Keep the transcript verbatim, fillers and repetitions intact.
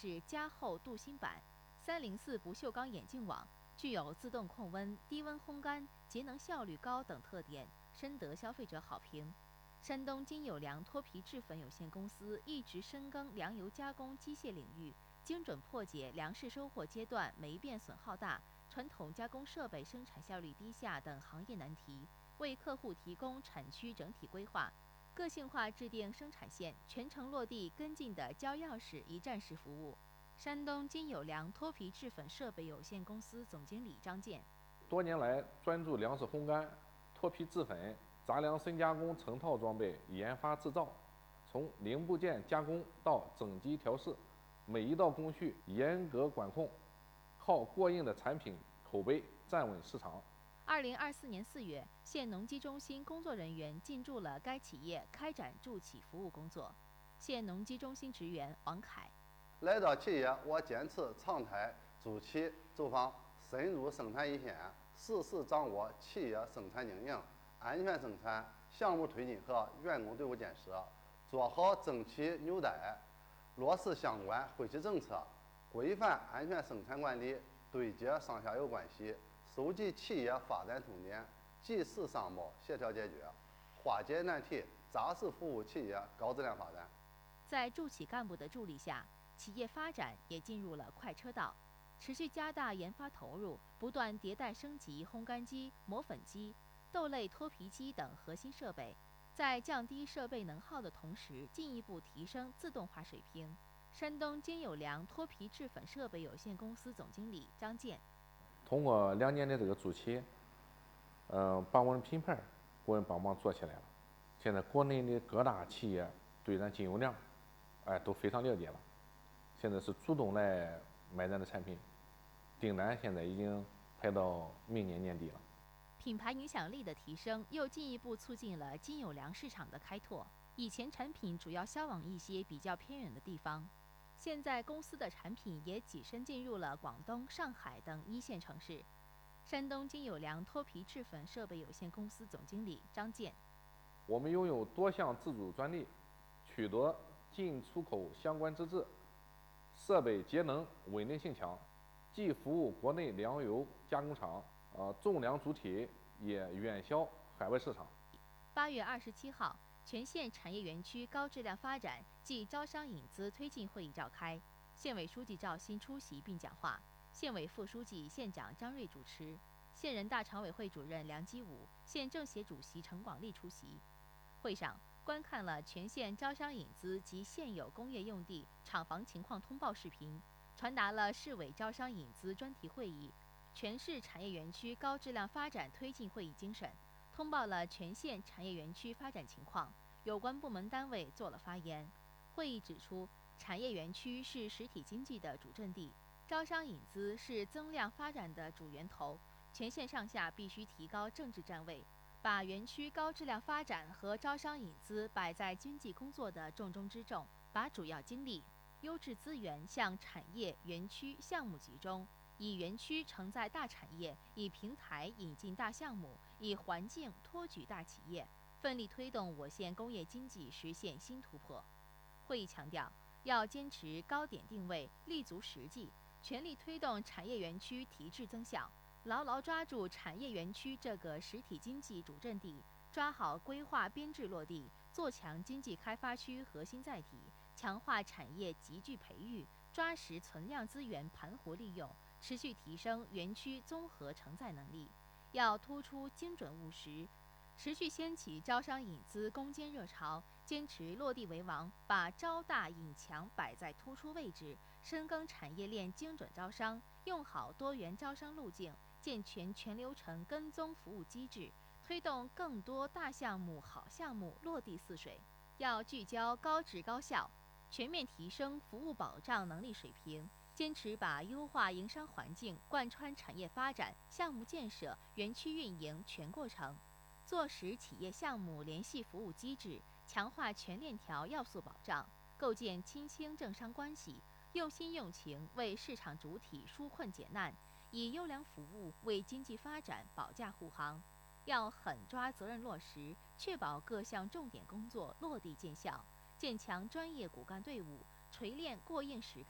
是加厚镀锌板，三零四不锈钢眼镜网，具有自动控温、低温烘干、节能效率高等特点，深得消费者好评。山东金有良脱皮制粉有限公司一直深耕粮油加工机械领域，精准破解粮食收获阶段霉变损耗大、传统加工设备生产效率低下等行业难题，为客户提供产区整体规划、个性化制定生产线、全程落地跟进的交钥匙一站式服务。山东金有良脱皮制粉设备有限公司总经理张健： 多年来专注粮食烘干、脱皮制粉、杂粮深加工成套装备研发制造，从零部件加工到整机调试，每一道工序严格管控，靠过硬的产品口碑站稳市场。 二零二四年四月，县农机中心工作人员进驻了该企业，开展助企服务工作。县农机中心职员王凯： 来到企业，我坚持常态助企走访，深入生产一线，实时掌握企业生产经营、安全生产项目推进和员工队伍建设，做好整体纽带，落实相关惠企政策，规范安全生产管理，对接上下游关系，收集企业发展痛点，及时商贸协调解决，化解难题，扎实服务企业高质量发展。 在助企干部的助力下，企业发展也进入了快车道，持续加大研发投入，不断迭代升级烘干机、磨粉机、豆类脱皮机等核心设备，在降低设备能耗的同时，进一步提升自动化水平。山东金有良脱皮制粉设备有限公司总经理张健： 通过两年的这个助企，呃，把我们品牌给人帮忙做起来了。现在国内的各大企业对咱金有良，哎，都非常了解了。现在是主动来买咱的产品，订单现在已经排到明年年底了。 品牌影响力的提升，又进一步促进了金有良市场的开拓。以前产品主要销往一些比较偏远的地方，现在公司的产品也跻身进入了广东、上海等一线城市。山东金有良脱皮制粉设备有限公司总经理张健： 我们拥有多项自主专利，取得进出口相关资质，设备节能稳定性强，既服务国内粮油加工厂，呃，重粮主体也远销海外市场。 八月二十七号，全县产业园区高质量发展暨招商引资推进会议召开，县委书记赵鑫出席并讲话，县委副书记、县长张瑞主持，县人大常委会主任梁基武、县政协主席陈广利出席。会上观看了全县招商引资及现有工业用地、厂房情况通报视频，传达了市委招商引资专题会议、全市产业园区高质量发展推进会议精神，通报了全县产业园区发展情况，有关部门单位做了发言。会议指出，产业园区是实体经济的主阵地，招商引资是增量发展的主源头，全县上下必须提高政治站位，把园区高质量发展和招商引资摆在经济工作的重中之重，把主要精力、优质资源向产业、园区、项目集中，以园区承载大产业，以平台引进大项目，以环境托举大企业，奋力推动我县工业经济实现新突破。会议强调，要坚持高点定位，立足实际，全力推动产业园区提质增效，牢牢抓住产业园区这个实体经济主阵地，抓好规划编制落地，做强经济开发区核心载体，强化产业集聚培育，抓实存量资源盘活利用，持续提升园区综合承载能力。要突出精准务实，持续掀起招商引资攻坚热潮，坚持落地为王，把招大引强摆在突出位置，深耕产业链精准招商，用好多元招商路径，健全全流程跟踪服务机制，推动更多大项目、好项目落地似水。要聚焦高质高效，全面提升服务保障能力水平，坚持把优化营商环境贯穿产业发展、项目建设、园区运营全过程，做实企业项目联系服务机制，强化全链条要素保障，构建亲清政商关系，用心用情为市场主体纾困解难，以优良服务为经济发展保驾护航。要狠抓责任落实，确保各项重点工作落地见效，建强专业骨干队伍，锤炼过硬实干。